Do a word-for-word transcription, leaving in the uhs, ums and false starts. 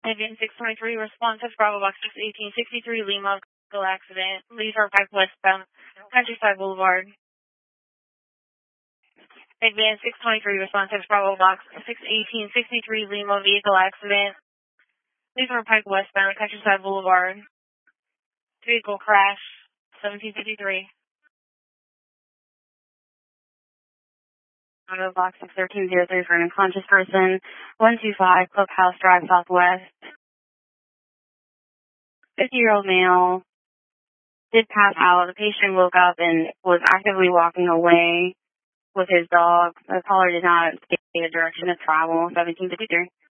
Advance six twenty-three, responsive, Bravo Box six eighteen sixty-three, Lima, vehicle accident, Leesburg Pike westbound, Countryside Boulevard. Advance six twenty-three, responsive, Bravo Box six eighteen sixty-three, Lima, vehicle accident, Leesburg Pike westbound, Countryside Boulevard. Vehicle crash, seventeen fifty-three. Bravo Box six thirteen zero three for an unconscious person, one two five Clubhouse Drive Southwest. fifty-year-old male did pass out. The patient woke up and was actively walking away with his dog. The caller did not state a direction of travel, seventeen fifty-three.